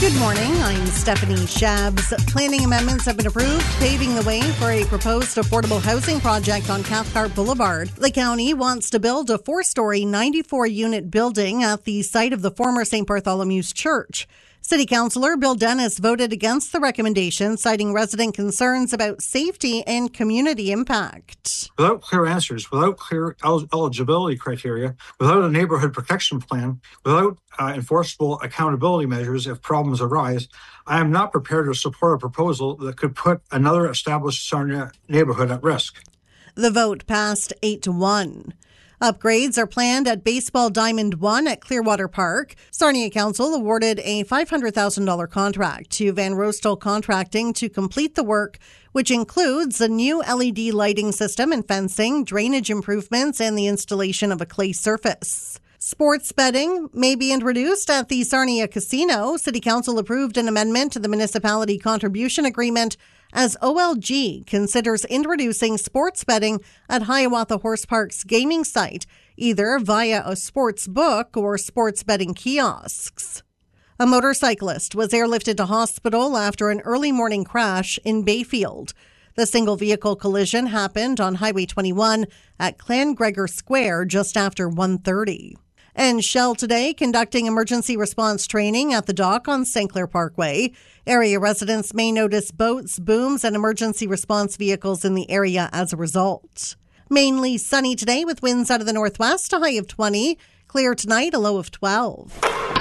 Good morning, I'm Stephanie Shabs. Planning amendments have been approved, paving the way for a proposed affordable housing project on Cathcart Boulevard. The county wants to build a 4-story, 94-unit building at the site of the former St. Bartholomew's Church. City Councillor Bill Dennis voted against the recommendation, citing resident concerns about safety and community impact. Without clear answers, without clear eligibility criteria, without a neighborhood protection plan, without enforceable accountability measures if problems arise, I am not prepared to support a proposal that could put another established Sarnia neighborhood at risk. The vote passed 8-1. Upgrades are planned at Baseball Diamond 1 at Clearwater Park. Sarnia Council awarded a $500,000 contract to Van Roestel Contracting to complete the work, which includes a new LED lighting system and fencing, drainage improvements, and the installation of a clay surface. Sports betting may be introduced at the Sarnia Casino. City Council approved an amendment to the municipality contribution agreement as OLG considers introducing sports betting at Hiawatha Horse Park's gaming site, either via a sports book or sports betting kiosks. A motorcyclist was airlifted to hospital after an early morning crash in Bayfield. The single vehicle collision happened on Highway 21 at Clan-Gregor Square just after 1:30. And Shell today conducting emergency response training at the dock on St. Clair Parkway. Area residents may notice boats, booms, and emergency response vehicles in the area as a result. Mainly sunny today with winds out of the northwest, a high of 20. Clear tonight, a low of 12.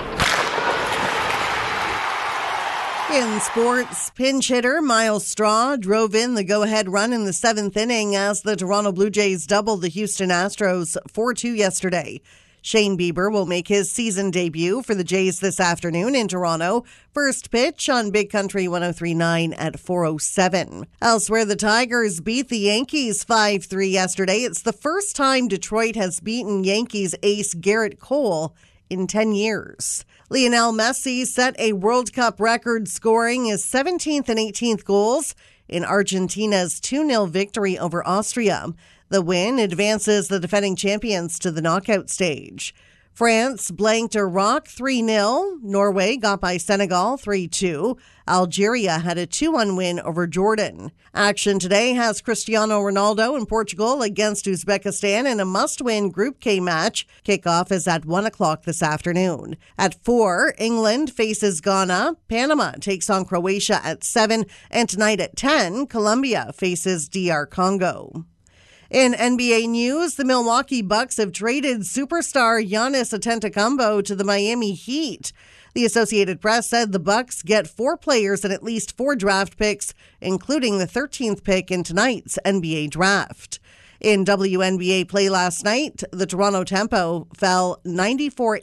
In sports, pinch hitter Miles Straw drove in the go-ahead run in the 7th inning as the Toronto Blue Jays doubled the Houston Astros 4-2 yesterday. Shane Bieber will make his season debut for the Jays this afternoon in Toronto. First pitch on Big Country 103.9 at 4:07. Elsewhere, the Tigers beat the Yankees 5-3 yesterday. It's the first time Detroit has beaten Yankees ace Garrett Cole in 10 years. Lionel Messi set a World Cup record, scoring his 17th and 18th goals in Argentina's 2-0 victory over Austria. The win advances the defending champions to the knockout stage. France blanked Iraq 3-0. Norway got by Senegal 3-2. Algeria had a 2-1 win over Jordan. Action today has Cristiano Ronaldo in Portugal against Uzbekistan in a must-win Group K match. Kickoff is at 1 o'clock this afternoon. At 4, England faces Ghana. Panama takes on Croatia at 7. And tonight at 10, Colombia faces DR Congo. In NBA news, the Milwaukee Bucks have traded superstar Giannis Antetokounmpo to the Miami Heat. The Associated Press said the Bucks get 4 players and at least 4 draft picks, including the 13th pick in tonight's NBA draft. In WNBA play last night, the Toronto Tempo fell 94